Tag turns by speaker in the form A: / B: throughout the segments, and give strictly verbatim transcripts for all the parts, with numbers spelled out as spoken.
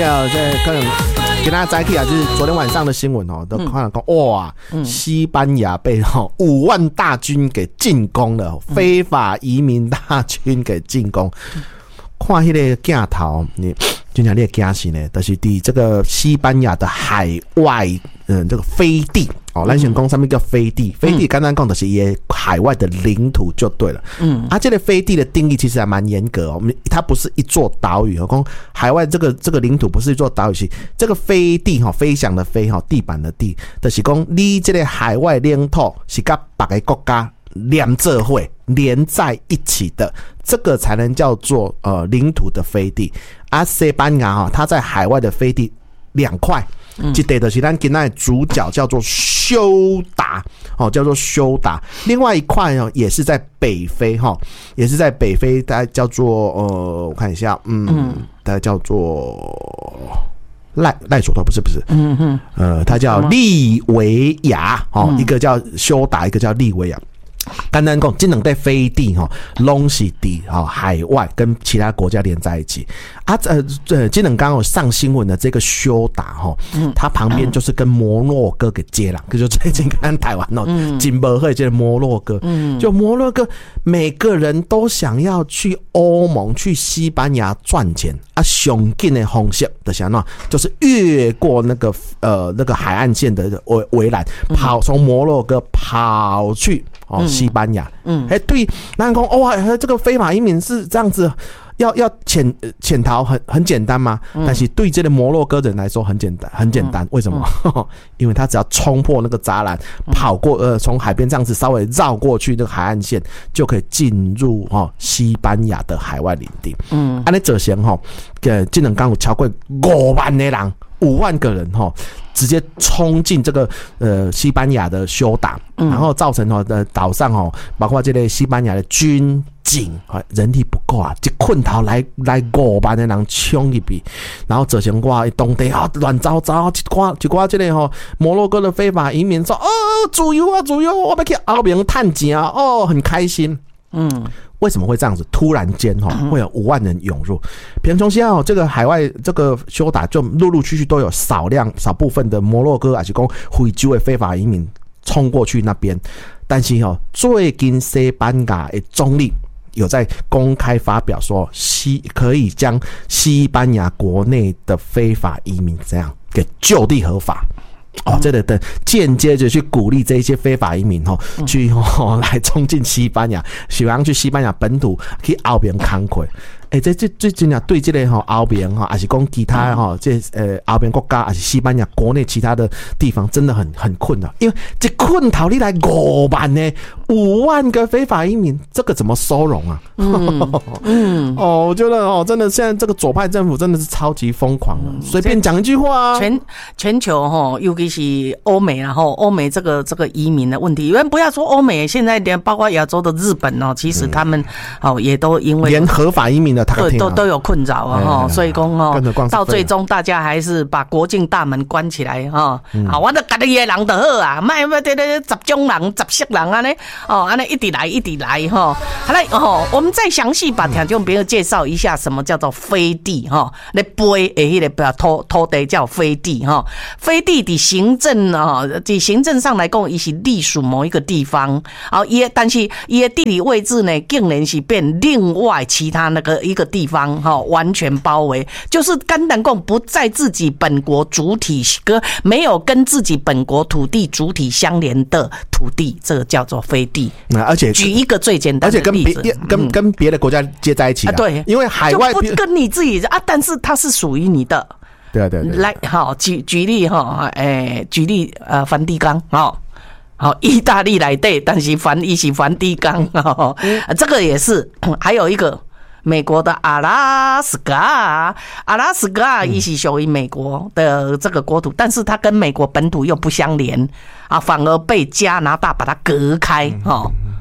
A: 要在可能给大家摘起啊，就是昨天晚上的新闻哦，都看到讲哇，西班牙被哈五万大军给进攻了，非法移民大军给进攻。看那个镜头，你就讲那个惊死呢，但是在这个西班牙的海外，嗯，这个飞地哦，咱先讲上面叫飞地，飞地刚刚讲的是也海外的领土就对了。嗯，啊，这个飞地的定义其实还蛮严格哦，它不是一座岛屿哦，讲海外这个这个领土不是一座岛屿，是这个飞地哈，飞翔的飞哈，地板的地，就是讲你这个海外领土是跟别个国家连做伙连在一起的，这个才能叫做呃领土的飞地。啊，西班牙哈，它在海外的飞地两块，一块就是咱今天的主角叫做休达哦，叫做休达。另外一块哦，也是在北非哈，也是在北非，大概叫做呃，我看一下，嗯，大概叫做赖赖索托，不是不是，嗯哼，呃，它叫利维亚哦，一个叫休达，一个叫利维亚。简单讲，这两块飞地哈，拢是地哈海外跟其他国家连在一起啊。呃呃，这两刚有上新闻的这个休达哈，它旁边就是跟摩洛哥给接壤，就最近看台湾哦，金伯会这摩洛哥，就摩洛哥每个人都想要去欧盟、去西班牙赚钱啊，上紧的方式的想法就是越过那个呃那个海岸线的围围栏，跑从摩洛哥跑去。哦，西班牙，嗯，哎，对，那讲哇，这个非法移民是这样子，要要潜潜逃很很简单吗？嗯、但是对这个摩洛哥人来说很简单，很简单。嗯、为什么？嗯、因为他只要冲破那个栅栏，跑过呃，从海边这样子稍微绕过去那个海岸线，就可以进入哈、哦、西班牙的海外领地。嗯，安尼做成哈，呃，这两天有超过五万的人。五万个人哈，直接冲进这个呃西班牙的休达，然后造成哈的岛上哈，包括这类西班牙的军警啊，人力不够啊，这困逃来来五万的人冲入去，然后造成哇当地啊乱糟糟，一寡一寡这类哈摩洛哥的非法移民说哦自由啊自由，我要去欧盟赚钱啊，哦很开心，嗯。为什么会这样子？突然间哈，会有五万人涌入。平常时啊，这个海外这个休达就陆陆续续都有少量少部分的摩洛哥还是讲非洲的非法移民冲过去那边，但是哈，最近西班牙的总理有在公开发表说，西可以将西班牙国内的非法移民这样给就地合法。哦，这个的间接着去鼓励这一些非法移民哈、哦，去哦来冲进西班牙，喜欢去西班牙本土去欧边慷慨。哎、欸，这这最近啊，对这类哈欧边哈，还是讲其他哈这呃欧边国家，还是西班牙国内其他的地方，真的很很困难，因为这困逃你来五万呢，五万个非法移民，这个怎么收容啊？嗯，嗯哦，我觉得哦，真的现在这个左派政府真的是超级疯狂了，随、嗯、便讲一句话、啊，
B: 全全球哈，尤其是欧美然后欧美这个这个移民的问题，因为不要说欧美，现在连包括亚洲的日本哦，其实他们、嗯、哦也都因为
A: 连合法移民的。
B: 对，都都有困扰啊哈，所以讲哦，到最终大家还是把国境大门关起来哈。啊，我都家己的人就好啊，卖卖这这十种人、十色人啊呢，哦，安尼一直来一直来哈。好来哦，我们再详细把听众朋友介绍一下什么叫做飞地哈。你飞的迄个土土地叫飞地哈，飞地的行政啊，在行政上来讲，伊是隶属某一个地方，啊，伊但是伊的地理位置呢，竟然是变另外其他那个。一个地方哈，完全包围，就是简单讲不在自己本国主体跟没有跟自己本国土地主体相连的土地，这个叫做飞地。
A: 那而且
B: 举一个最简单的例子，
A: 而且跟别跟跟别的国家接在一起、啊，
B: 对，
A: 因为海外
B: 就不跟你自己啊，但是它是属于你的。
A: 对啊对对。
B: 来，好举举例哈，诶，举例呃，梵蒂冈好。好，意大利来对，但是梵伊是梵蒂冈哦，这个也是，还有一个。美国的阿拉斯加，阿拉斯加也是属于美国的这个国土，但是它跟美国本土又不相连啊，反而被加拿大把它隔开哈。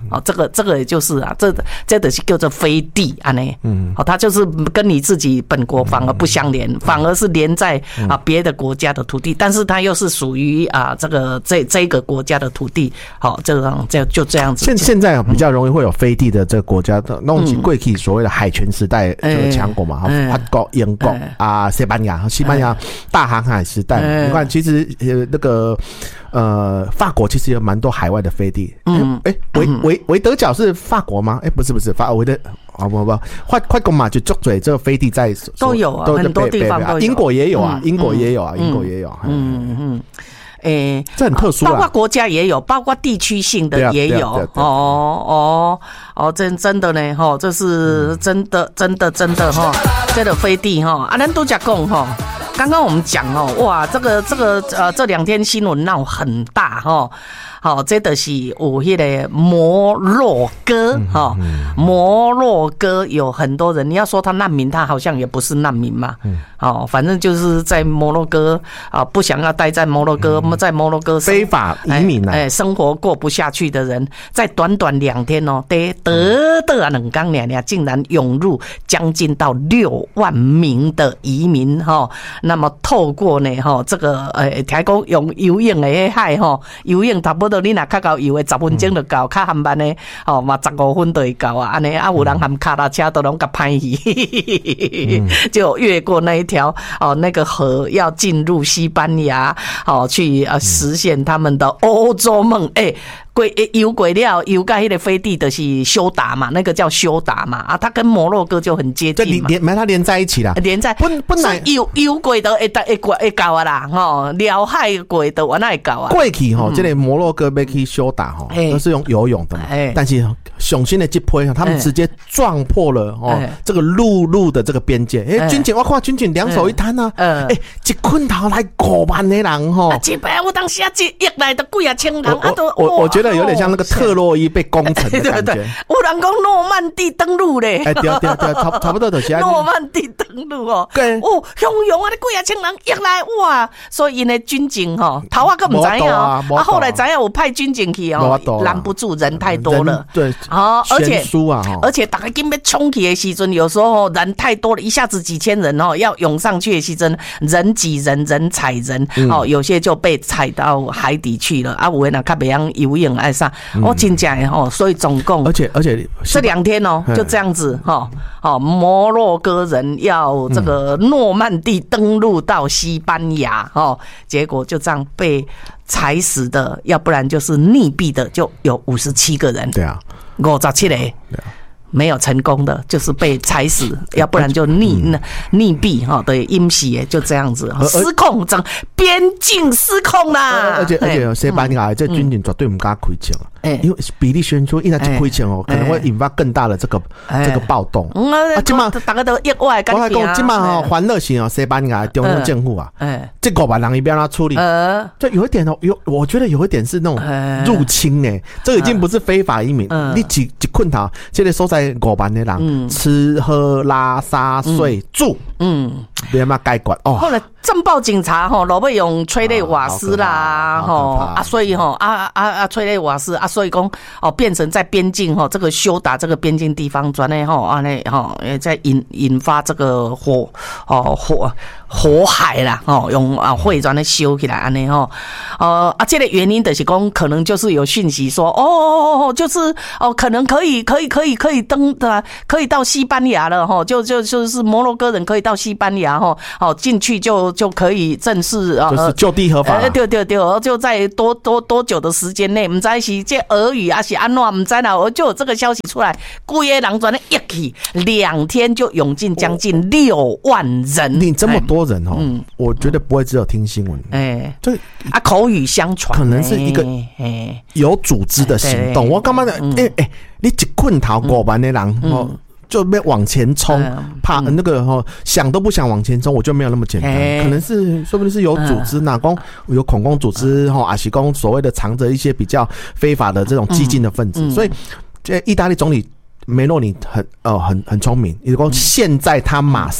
B: 哦，这个这个也就是啊，这这的是叫做飞地啊呢，嗯，哦，它就是跟你自己本国反而不相连，嗯、反而是连在啊别的国家的土地，但是它又是属于啊这个这这个国家的土地，好、哦，这样就就这样子。
A: 现现在比较容易会有飞地的这个国家的，那种过去所谓的海权时代就是强国嘛，法国、英国啊、西班牙、西班牙大航海时代，你看其实呃那个。呃，法国其实有蛮多海外的飞地。嗯，哎、欸，维维维德角是法国吗？哎、欸，不是不是，法维德啊不不，快快公嘛就足嘴这个飞地在
B: 都有啊，很多地方都有。
A: 英国也有啊，英国也有啊，英国也有。嗯嗯。
B: 诶，
A: 这很特殊啊，
B: 包括国家也有，包括地区性的也有。哦哦哦，真真的呢，哈，这是真的，真的，真的哈，这个飞地哈，啊，咱都讲讲哈。刚刚我们讲哦，哇，这个这个呃，这两天新闻闹很大哈。好，这就是有迄个摩洛哥哈，摩洛哥有很多人，你要说他难民，他好像也不是难民嘛。哦，反正就是在摩洛哥啊，不想要待在摩洛哥，在摩洛哥
A: 非法移民啊，
B: 哎，生活过不下去的人，在短短两天哦，得得得啊，两刚两两竟然涌入将近到六万名的移民哈。那么透过呢哈，这个呃，听讲用游泳的海哈，游泳差不多。你若较高游的十分钟就到，较含慢的哦嘛十五分就会到啊，安尼啊有人含卡拉车都拢甲歹去，就越过那一条哦那个河，要进入西班牙哦去呃实现他们的欧洲梦哎。过游过了，游到迄个飞地的是休达嘛，那个叫休达嘛啊，它跟摩洛哥就很接近嘛，
A: 连连它连在一起啦，
B: 连在
A: 本本来
B: 游游过的会会会会到啊啦，吼，辽海过的我那会到啊。
A: 过去吼，这个摩洛哥要去休达吼，都是用游泳的嘛，但是上新的这批他们直接撞破了哦这个陆路的这个边界，哎，军警我看军警两手一摊啊，哎，一困头来五万的人吼，
B: 一百我当时啊，一一来都几啊千人啊都
A: 我我觉得。有点像那个特洛伊被攻城的感觉。
B: 有人讲诺曼底登陆嘞，
A: 哎，对对对，差差不多就是
B: 诺曼底登陆哦。对，哦，汹涌啊，你几啊千人一来哇，所以因的军警哈，头啊个唔知影啊，啊后来知影有派军警去哦，拦不住人太多了。
A: 对，
B: 啊，而且
A: 啊，
B: 而且大家今要冲去的时阵，有时候人太多了，一下子几千人哦，要涌上去的时阵，人挤人，人踩人，哦，有些就被踩到海底去了。啊，有的人较袂晓游泳。爱上我真正的吼，所以总共
A: 而且而且
B: 这两天哦，就这样子哈，哦，摩洛哥人要这个诺曼底登陆到西班牙哦，结果就这样被踩死的，要不然就是溺毙的，就有五十七个人。
A: 对啊，
B: 五十七个。没有成功的，就是被踩死，要不然就溺溺毙哈，对，淹死就这样子，失控，整边境失控啦。
A: 而且而且，西班牙这军警绝对唔敢开枪啊，因为比例悬殊，一旦一开枪哦，可能会引发更大的这个这个暴动。
B: 啊，今嘛大家都意外，
A: 我来讲，今嘛哈欢乐型哦，西班牙中央政府啊，这五万人一边让他处理，就有一点哦，有我觉得有一点是那种入侵呢，这已经不是非法移民，你几几困他，现在收在。五万的人、嗯、吃喝拉撒睡、嗯、住，嗯，别嘛解决哦。
B: 后来镇暴警察吼，落尾用催泪瓦斯啦，吼啊，所以吼啊啊啊催泪瓦斯啊，所以讲哦，变成在边境吼这个修打这个边境地方转内吼啊内吼，在引引发这个火哦火火海啦，吼用啊会转的修起来安内吼，呃啊，这个原因就是讲可能就是有讯息说哦哦哦，就是哦可能可以可以可以可以登的，可以到西班牙了吼，就就就是摩洛哥人可以到西班牙吼，哦进去就。就可以正式啊，
A: 就是就地合法、啊。
B: 对对对，就在多多多久的时间内，唔知是这俄语还是安怎，唔知啦，我就有这个消息出来，规个人转的一起，两天就涌进将近六万人。
A: 你这么多人哦，嗯，我觉得不会只有听新闻，哎，这
B: 啊口语相传，
A: 可能是一个有组织的行动。我干嘛的？哎哎，你一困头五万的人哦。嗯就没往前冲，怕那个哈、哦、想都不想往前冲，我就没有那么简单，可能是说不定是有组织哪公有恐攻组织哈，阿西公所谓的藏着一些比较非法的这种激进的分子，所以这意大利总理梅洛尼很呃很很聪明，也说现在他马上要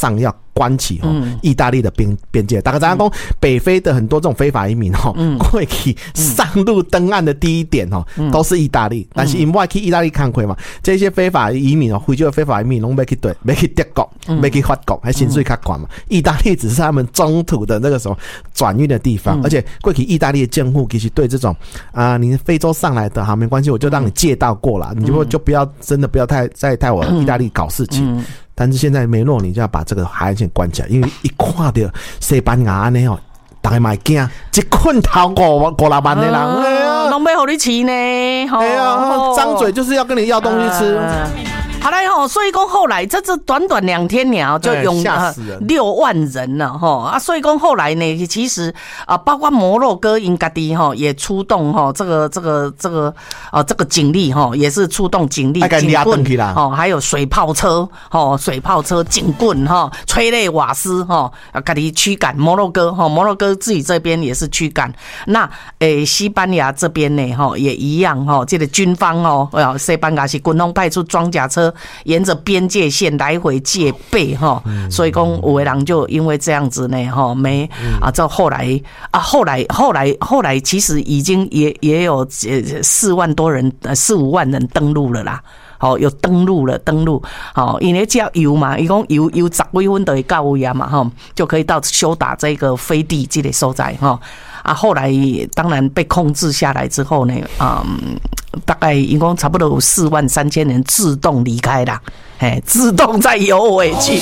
A: 关起哦意大利的边边界。大家讲讲北非的很多这种非法移民哦，过去上路登岸的第一点哦，都是意大利。但是因为去意大利看亏嘛，这些非法移民哦，非洲的非法移民拢要去对，要去德国，要去法国，还薪水较高嘛。意大利只是他们中途的那个什么转运的地方，而且过去意大利的政府其实对这种啊，你非洲上来的哈，没关系，我就让你借道过啦，你就就不要真的不要太再太我意大利搞事情。但是现在梅洛尼就要把这个海岸线关起来，因为一看到西班牙安尼哦，大家嘛惊，一困头五五六万的人，哎呀，
B: 拢要互你吃呢，
A: 哎呀，张嘴就是要跟你要东西吃。
B: 好嘞吼，所以讲后来这这短短两天鸟就涌呃六万人了哈啊，所以讲后来呢，其实啊，包括摩洛哥因家己哈也出动哈这个这个这个啊这个警力哈也是出动警力警棍哦，还有水炮车哦，水炮车警棍哈，催泪瓦斯哈啊，家己驱赶摩洛哥哈，摩洛哥自己这边也是驱赶。那诶，西班牙这边呢哈也一样哈，这个军方哦，西班牙是军方派出装甲车。沿着边界线来回戒备哈，所以讲有的人就因为这样子呢哈，没啊，这后来啊，后来后来后来其实已经也也有四万多人，四五万人登陆了啦。好，有登陆了，登陆好，因为叫油嘛，一共油油十几分就会到位啊嘛哈，就可以到修打这个飞地这个所在哈啊。后来当然被控制下来之后呢，嗯，大概一共差不多有四万三千人自动离开啦。哎，自动再游回去，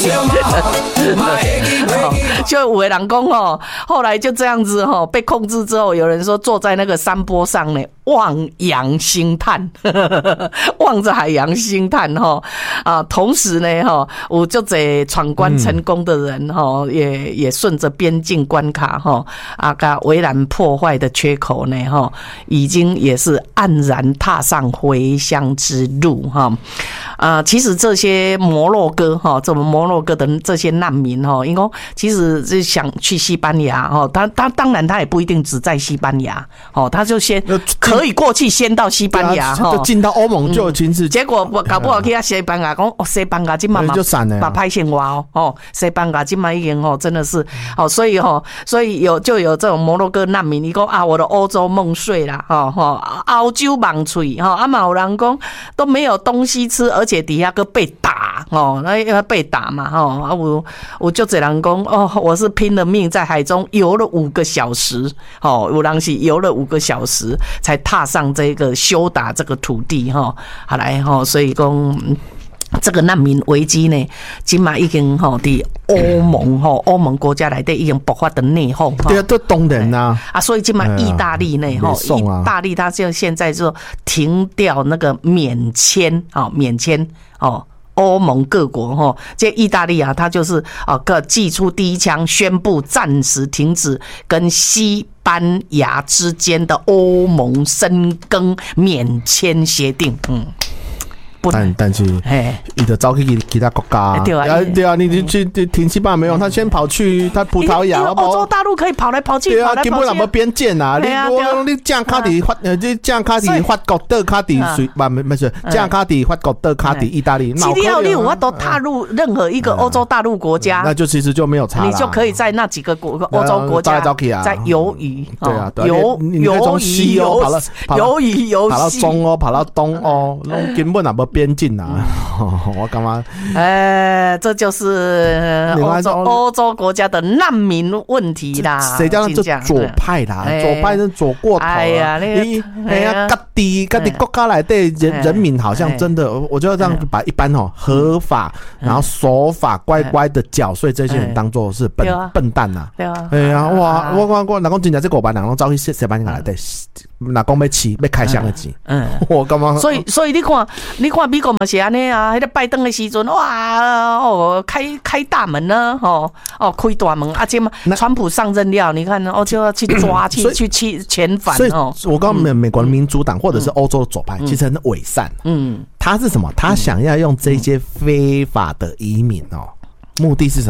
B: 就有的人讲哦，后来就这样子哈，被控制之后，有人说坐在那个山坡上呢，望洋兴叹，望着海洋兴叹哈啊，同时呢哈，我就这闯关成功的人哈，也也顺着边境关卡哈啊，个围栏破坏的缺口呢哈，已经也是黯然踏上回乡之路哈啊，其实这些。摩洛哥哈，这摩洛哥的这些难民哈，因为其实是想去西班牙哈，他他当然他也不一定只在西班牙哦，他就先可以过去先到西班牙哈，
A: 就进到欧盟就亲自。
B: 结果搞不好去到西班牙，讲哦西班牙今嘛嘛把派线挖哦，哦西班牙今嘛已经哦真的是哦，所以哈，所以有就有这种摩洛哥难民，你讲啊我的欧洲梦碎啦哈哈，欧洲梦碎哈，啊嘛有人讲都没有东西吃，而且底下个被打哦，那要被打嘛哈啊我我就这人讲哦，我是拼了命在海中游了五个小时哦，有人是游了五个小时才踏上这个修打这个土地哈，好来哈，所以讲。这个难民危机呢，今嘛已经吼伫欧盟吼欧盟国家内底已经爆发的内讧。
A: 对啊，都当然啦
B: 啊，所以今嘛意大利呢吼，意大利它就现在就停掉那个免签啊，免签哦。欧盟各国哈，这意大利啊，它就是啊，个祭出第一枪，宣布暂时停止跟西班牙之间的欧盟深耕免签协定，嗯。
A: 但但是，你的招去其他国家，对啊，对啊，你你去停西班牙没用，他先跑去他葡萄牙，
B: 欧洲大陆可以跑来跑去，
A: 对啊，根本没边界啊，你你降卡底法，你降卡底法国德卡底水，不没没事，降卡底法国德卡底意大利，
B: 只要你我都踏入任何一个欧洲大陆国家，
A: 那就其实就没有差，
B: 你就可以在那几个国欧洲国家在游移，
A: 对啊，
B: 游游移游游移游
A: 跑到中欧，跑到东欧，那根本也没边境啊！我干嘛？
B: 呃，这就是欧洲欧洲国家的难民问题啦。
A: 谁叫这左派啦？左派是左过头了。哎呀，你哎呀，各地各地国家来对人人民好像真的，我就这样把一般哦合法，然后守法乖乖的缴税这些人当做是笨笨蛋呐。对啊，哎呀，哇！我我我，哪讲真正这五班人拢走去西西班牙来对，哪讲要起要开箱的钱？嗯，我干嘛？
B: 所以所以你看，你看美国。嘛是安尼啊，迄个拜登的时阵，哇哦，开开大门呢，哦哦，开大门，啊，这嘛，川普上任了，你看哦，就要去抓，去去去遣返哦。
A: 我告诉你，美国的民主党或者是欧洲的左派，其实很伪善。嗯，他是什么？他想要用这些非法的移民哦，目的是什么？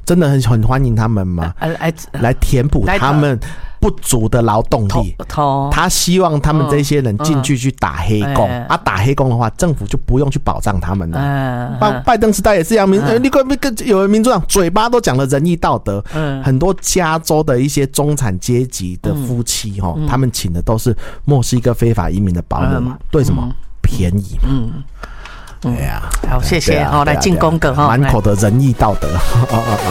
A: 真的很很欢迎他们嘛，来来填补他们不足的劳动力。他希望他们这些人进去去打黑工、嗯嗯、啊，打黑工的话，政府就不用去保障他们了。嗯，拜拜登时代也是一样，民、嗯、你跟跟有的民主党嘴巴都讲了仁义道德，嗯，很多加州的一些中产阶级的夫妻哈、嗯，他们请的都是墨西哥非法移民的保姆嘛、嗯，对什么、嗯、便宜嘛。嗯。对呀、
B: 啊，好，谢谢哦，来进功格哈，
A: 满口的仁义道德。哦哦哦。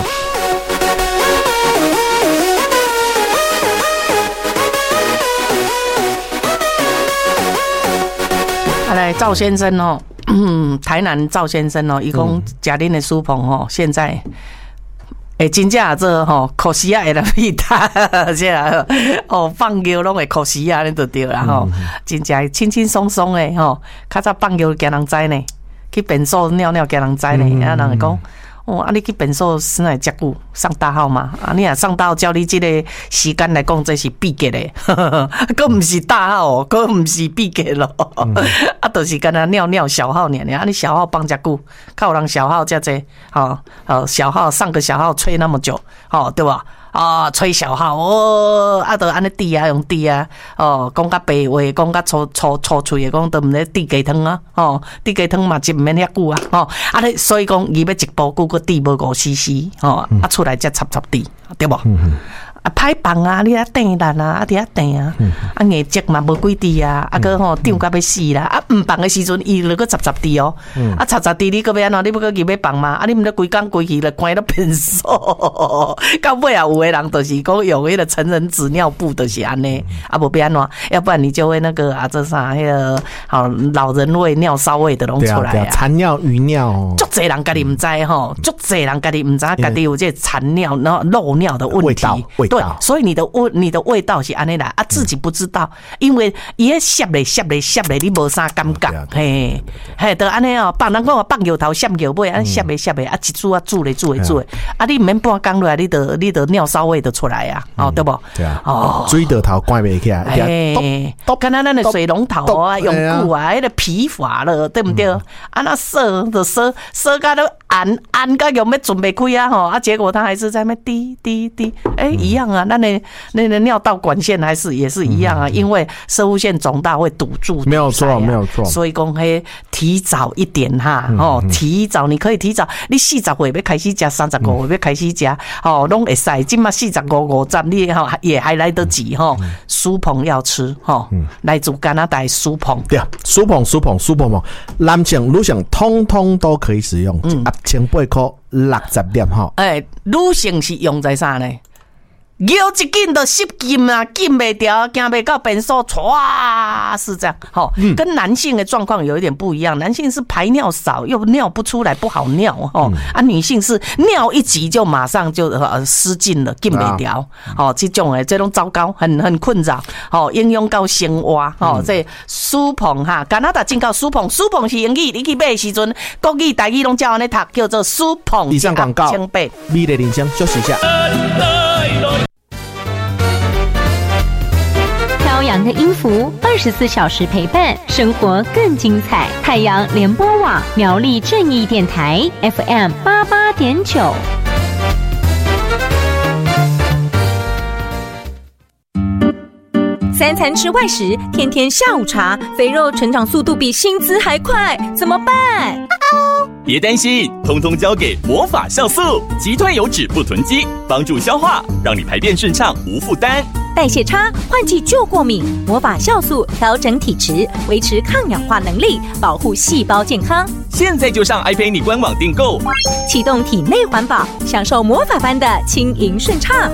B: 啊，来赵先生哦，台南赵先生哦，伊讲家恁的书棚哦，现在。诶，真正这吼，可惜啊，会来屁他，这啊，哦，放牛拢会可惜啊，你就对啦吼，真正轻轻松松诶吼，较早放牛惊人知呢，去便所尿尿惊人知呢，啊，人会讲。哦，啊！你去便所时哪会遮久上大号嘛？啊，你若上大号，照你这个时间来讲，这是必结的，佫唔是大号，佫唔是必结咯。嗯、啊，就是干那尿尿小号尔尔，啊，你小号放遮久，靠人小号遮济，好，好小号上个小号吹那么久，好对吧？哦，吹小号哦，啊，都安尼滴啊，用滴啊，哦，讲甲白话，讲甲粗粗粗脆的，讲都毋咧滴鸡汤啊，哦，滴鸡汤嘛，就毋免遐久啊，哦，啊，你所以讲，伊要一包久个滴无五 C C， 哦，啊，出来才插插滴，对无？嗯啊，歹放啊，你啊订烂啊，啊伫遐订啊，啊硬积嘛无几滴啊，啊个吼涨甲要死啦，啊毋放的时阵伊就个十十滴哦，啊十十滴你个要安怎？你要个入要放嘛？啊你毋咧规工规气咧关到便所，到尾啊有的人就是讲用迄个成人纸尿布就是安尼，啊无要安怎？要不然你就会那个啊这啥迄个好老人味、尿骚味的拢出来啊，
A: 残尿、余尿，
B: 足侪人家己毋知吼，足侪人家己毋知家己有这残尿、然后漏尿的问题。对，所以你的味你的味道是安尼啦，啊自己不知道，因为伊迄摄咧摄咧摄咧，你无啥感觉，嘿，嘿，都安尼哦，放人讲放牛头摄牛尾，安摄咧摄咧，啊一煮啊煮咧煮咧煮咧，啊你毋免半工落来，你得你得尿骚味就出来啊，哦对不？
A: 对啊，哦，水道头关袂起来，
B: 嘿，看咱咱的水龙头啊，用久啊，迄个疲乏了，对不对？啊那射就射射到都按按到用要准备开啊，吼，啊结果他还是在那滴滴滴，哎一样啊，那那那个尿道管线还是也是一样啊，因为射物线肿大会堵住，
A: 没有错，没有错。
B: 所以讲嘿，提早一点哈，哦，提早你可以提早，你四十岁要开始吃，三十五岁要开始吃，哦，拢会使。今嘛四十五五十，你哈也还来得及哈。苏鹏要吃哈，来自加拿大苏鹏，
A: 对，苏鹏苏鹏苏鹏鹏，男性女性通通都可以使用，一千八块六十粒哈。
B: 哎，女性是用在啥呢？摇一紧就失禁啊，禁袂掉，行袂到便所，唰是这样。好、嗯，跟男性的状况有一点不一样。男性是排尿少，又尿不出来，不好尿哦、嗯。啊，女性是尿一急就马上就呃失禁了，禁袂掉。哦，这种诶，这种糟糕，很很困扰。哦，影响到生活。哦，这苏鹏哈，加拿大进口苏鹏，苏鹏是英语，你去买的时阵，国语、台语拢叫安尼读，叫做苏鹏。
A: 以上广告，美丽人生，休息一下。
C: 飘扬的音符，二十四小时陪伴，生活更精彩。太阳联播网苗栗正义电台 F M 八八点九。三餐吃外食，天天下午茶，肥肉成长速度比薪资还快，怎么办？
D: 别担心，通通交给魔法酵素，击退油脂不囤积，帮助消化，让你排便顺畅无负担。
C: 代谢差，换季就过敏，魔法酵素调整体质，维持抗氧化能力，保护细胞健康。
D: 现在就上 iPay 网订购，
C: 启动体内环保，享受魔法般的轻盈顺畅。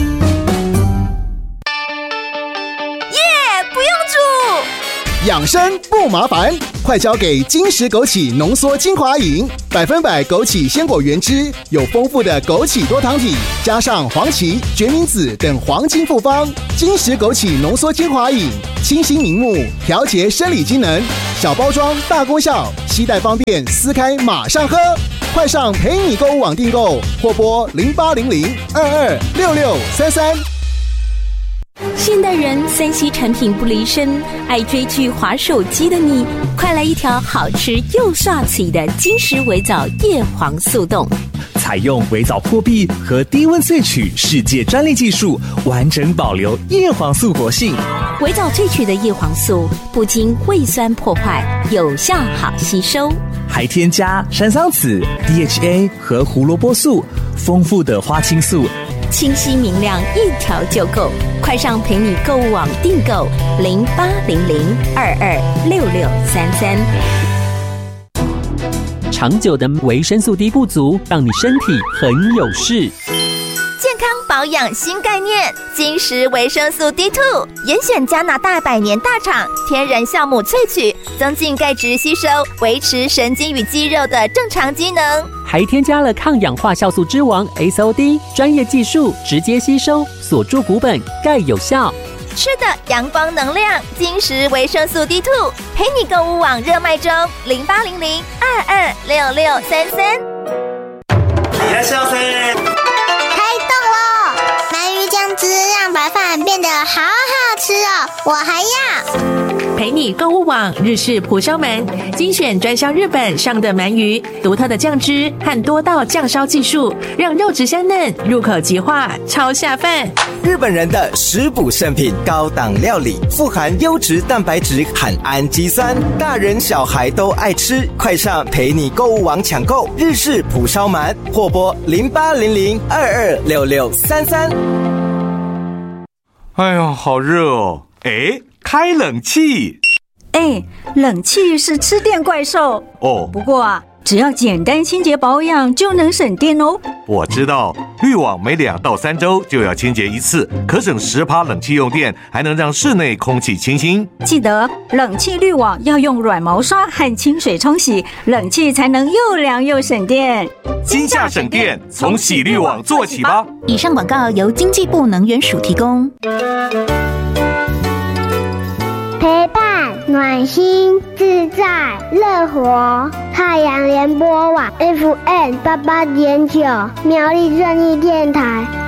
E: 养生不麻烦，快交给金石枸杞浓缩精华饮，百分百枸杞鲜果原汁，有丰富的枸杞多糖体，加上黄芪、决明子等黄金复方。金石枸杞浓缩精华饮，清新明目，调节生理机能，小包装大功效，携带方便，撕开马上喝。快上陪你购物网订购，或拨零八零零二二六六三三。
C: 现代人三 C 产品不离身，爱追剧滑手机的你，快来一条好吃又帅气的金石微藻叶黄速冻。
F: 采用微藻破壁和低温萃取世界专利技术，完整保留叶黄素活性。
G: 微藻萃取的叶黄素不经胃酸破坏，有效好吸收，
F: 还添加山桑子、D H A 和胡萝卜素，丰富的花青素，
G: 清晰明亮，一条就够。快上陪你购物网订购零八零零二二六六三三。
H: 长久的维生素 D 不足，让你身体很有事。
I: 健康保养新概念，金石维生素 D 二 严选加拿大百年大厂天然酵母萃取，增进钙质吸收，维持神经与肌肉的正常机能，
H: 还添加了抗氧化酵素之王 S O D 专业技术，直接吸收，锁住骨本，钙有效。
I: 吃的阳光能量，金石维生素 D 二 陪你购物网热卖中零八零零二二六六三三。
J: いらっしゃいませ。
K: 开动喽！鳗鱼酱汁让白饭变得好好吃哦，我还要。
L: 陪你购物网日式蒲烧鳗，精选专销日本上的鳗鱼，独特的酱汁和多道酱烧技术，让肉质香嫩，入口即化，超下饭。
M: 日本人的食补圣品，高档料理，富含优质蛋白质和氨基酸，大人小孩都爱吃。快上陪你购物网抢购日式蒲烧鳗，或拨零八零零二二六六三三。
N: 哎呦，好热哦！哎，开冷气。
O: 哎，冷气是吃电怪兽
N: 哦。
O: 不过啊，只要简单清洁保养就能省电哦。
N: 我知道，滤网每两到三周就要清洁一次，可省十趴冷气用电，还能让室内空气清新。
O: 记得冷气滤网要用软毛刷和清水冲洗，冷气才能又凉又省电。
N: 今夏省电，从洗滤网做起吧。
I: 以上广告由经济部能源署提供。
K: 陪伴、暖心、自在、乐活。太阳联播网 F M 八八点九，苗栗正义电台。